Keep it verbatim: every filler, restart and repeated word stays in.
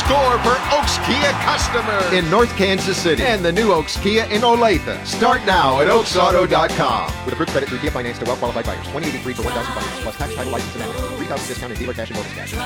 store for Oaks Kia customers in North Kansas City and the new Oaks Kia in Olathe. Start now at oaks auto dot com. With approved credit through Kia Finance to well-qualified buyers. twenty eighty-three for one thousand finance plus tax, title, license, and amendment. three thousand discount in dealer cash and bonus cash.